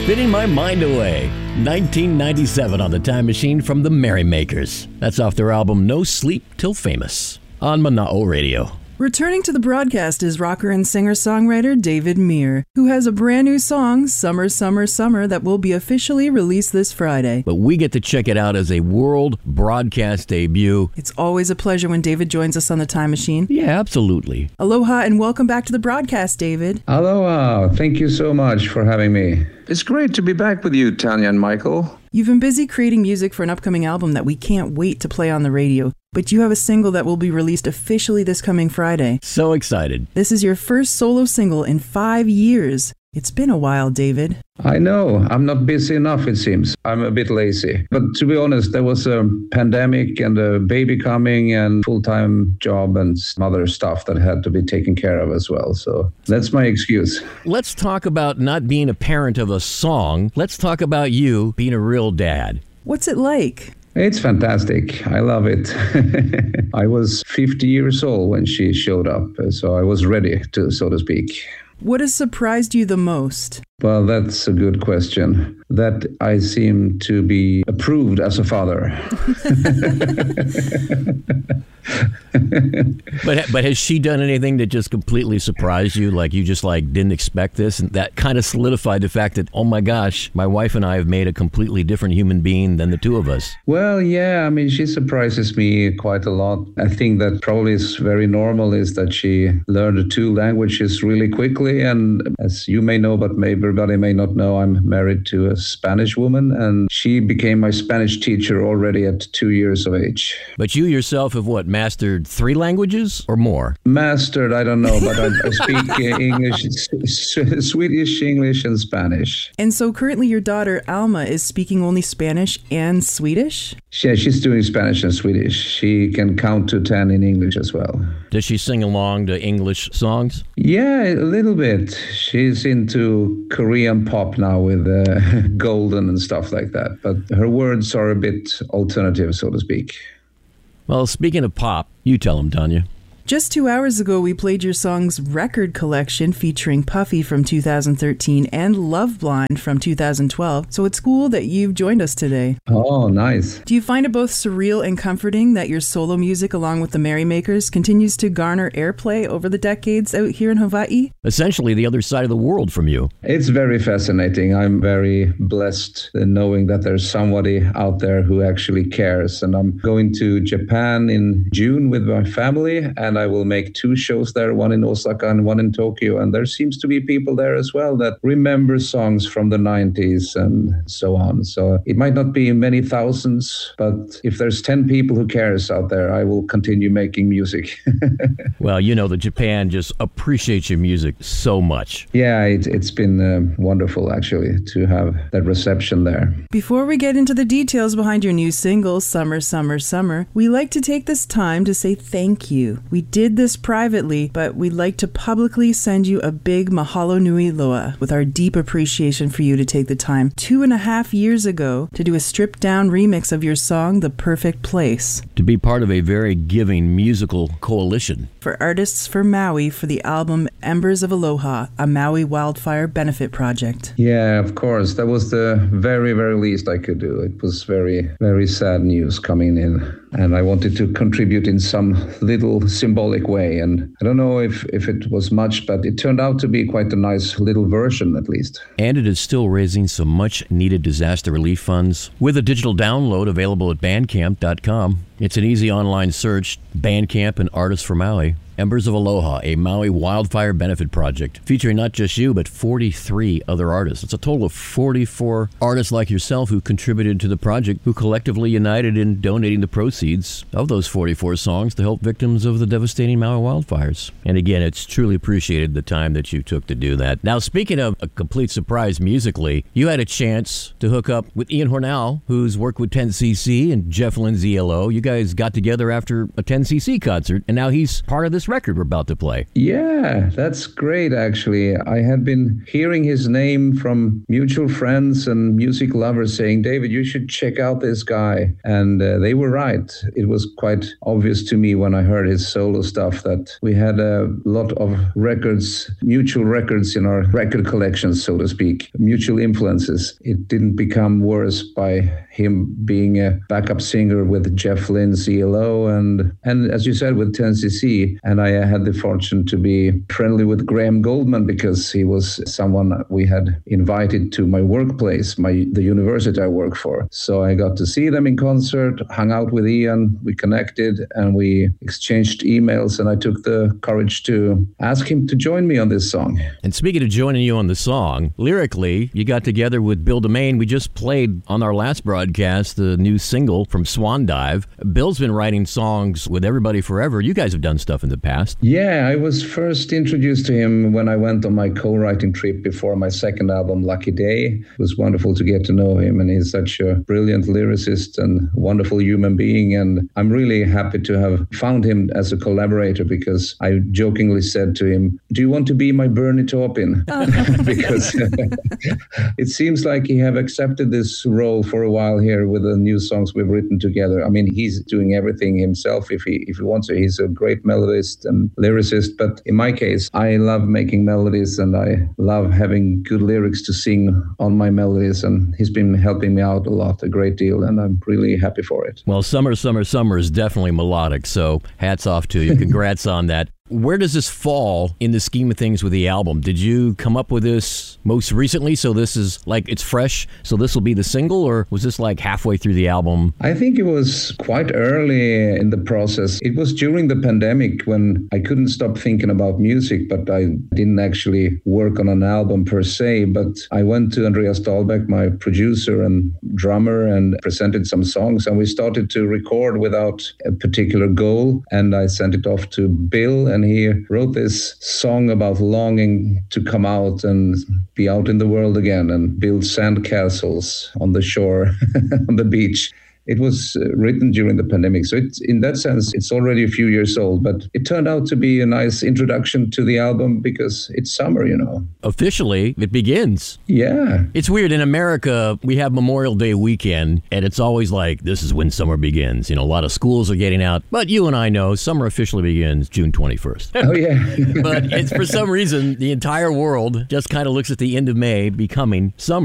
Spinning My Mind Away. 1997 on the Time Machine from the Merrymakers. That's off their album No Sleep Till Famous on Mana'o Radio. Returning to the broadcast is rocker and singer-songwriter David Muir, who has a brand new song, Summer, Summer, Summer, that will be officially released this Friday. But we get to check it out as a world broadcast debut. It's always a pleasure when David joins us on the Time Machine. Yeah, absolutely. Aloha and welcome back to the broadcast, David. Aloha. Thank you so much for having me. It's great to be back with you, Tanya and Michael. You've been busy creating music for an upcoming album that we can't wait to play on the radio, but you have a single that will be released officially this coming Friday. So excited. This is your first solo single in 5 years. It's been a while, David. I know. I'm not busy enough, it seems. I'm a bit lazy. But to be honest, there was a pandemic and a baby coming and full-time job and some other stuff that had to be taken care of as well. So that's my excuse. Let's talk about not being a parent of a song. Let's talk about you being a real dad. What's it like? It's fantastic. I love it. I was 50 years old when she showed up, so I was ready to, so to speak. What has surprised you the most? Well, that's a good question. That I seem to be approved as a father. But has she done anything that just completely surprised you? Like you just didn't expect this? And that kind of solidified the fact that, oh my gosh, my wife and I have made a completely different human being than the two of us. Well, yeah, I mean, she surprises me quite a lot. I think that probably is very normal is that she learned 2 languages really quickly. And as you may know, but maybe everybody may not know, I'm married to a Spanish woman, and she became my Spanish teacher already at 2 years of age. But you yourself have mastered 3 languages or more? Mastered, I don't know, but I speak English, Swedish, English, and Spanish. And so currently your daughter, Alma, is speaking only Spanish and Swedish? Yeah, she's doing Spanish and Swedish. She can count to 10 in English as well. Does she sing along to English songs? Yeah, a little bit. She's into Korean pop now with Golden and stuff like that. But her words are a bit alternative, so to speak. Well, speaking of pop, you tell them, Tanya. Just 2 hours ago, we played your song's record collection featuring Puffy from 2013 and Love Blind from 2012. So it's cool that you've joined us today. Oh, nice. Do you find it both surreal and comforting that your solo music, along with the Merrymakers, continues to garner airplay over the decades out here in Hawaii? Essentially the other side of the world from you. It's very fascinating. I'm very blessed in knowing that there's somebody out there who actually cares. And I'm going to Japan in June with my family, and I will make 2 shows there, one in Osaka and one in Tokyo. And there seems to be people there as well that remember songs from the 90s and so on. So it might not be many thousands, but if there's 10 people who cares out there, I will continue making music. Well, you know that Japan just appreciates your music so much. Yeah, it's been wonderful, actually, to have that reception there. Before we get into the details behind your new single, Summer, Summer, Summer, we like to take this time to say thank you. We did this privately, but we'd like to publicly send you a big mahalo nui loa with our deep appreciation for you to take the time 2.5 years ago to do a stripped-down remix of your song, The Perfect Place. To be part of a very giving musical coalition. For Artists for Maui for the album Embers of Aloha, a Maui wildfire benefit project. Yeah, of course. That was the very, very least I could do. It was very, very sad news coming in. And I wanted to contribute in some little symbolic way. And I don't know if it was much, but it turned out to be quite a nice little version, at least. And it is still raising some much-needed disaster relief funds with a digital download available at Bandcamp.com. It's an easy online search, Bandcamp and Artists for Maui. Embers of Aloha, a Maui wildfire benefit project, featuring not just you, but 43 other artists. It's a total of 44 artists like yourself who contributed to the project, who collectively united in donating the proceeds of those 44 songs to help victims of the devastating Maui wildfires. And again, it's truly appreciated the time that you took to do that. Now, speaking of a complete surprise musically, you had a chance to hook up with Ian Hornell, who's worked with 10cc and Jeff Lindsay LO. You guys got together after a 10cc concert, and now he's part of this this record we're about to play. Yeah, that's great, actually. I had been hearing his name from mutual friends and music lovers saying, David, you should check out this guy. And they were right. It was quite obvious to me when I heard his solo stuff that we had a lot of records, mutual records in our record collections, so to speak, mutual influences. It didn't become worse by him being a backup singer with Jeff Lynne's ELO and as you said, with 10cc. And I had the fortune to be friendly with Graham Goldman because he was someone we had invited to my workplace, the university I work for. So I got to see them in concert, hung out with Ian, we connected and we exchanged emails, and I took the courage to ask him to join me on this song. And speaking of joining you on the song, lyrically, you got together with Bill DeMain. We just played on our last broadcast the new single from Swan Dive. Bill's been writing songs with everybody forever. You guys have done stuff in the past. Yeah, I was first introduced to him when I went on my co-writing trip before my second album, Lucky Day. It was wonderful to get to know him, and he's such a brilliant lyricist and wonderful human being. And I'm really happy to have found him as a collaborator because I jokingly said to him, do you want to be my Bernie Taupin? Because it seems like he have accepted this role for a while here with the new songs we've written together. I mean, he's doing everything himself if he wants to. He's a great melodist and lyricist, but in my case, I love making melodies and I love having good lyrics to sing on my melodies, and he's been helping me out a great deal, and I'm really happy for it. Well, Summer, Summer, Summer is definitely melodic, so hats off to you. Congrats on that. Where does this fall in the scheme of things with the album? Did you come up with this most recently, so this is like it's fresh, so this will be the single, or was this like halfway through the album? I think it was quite early in the process. It was during the pandemic when I couldn't stop thinking about music, but I didn't actually work on an album per se. But I went to Andreas Dahlbeck, my producer and drummer, and presented some songs, and we started to record without a particular goal. And I sent it off to Bill, and he wrote this song about longing to come out and be out in the world again and build sandcastles on the shore, on the beach. It was written during the pandemic. So in that sense, it's already a few years old, but it turned out to be a nice introduction to the album because it's summer, you know. Officially, it begins. Yeah. It's weird. In America, we have Memorial Day weekend, and it's always like, this is when summer begins. You know, a lot of schools are getting out. But you and I know summer officially begins June 21st. Oh, yeah. But it's for some reason, the entire world just kind of looks at the end of May becoming summer.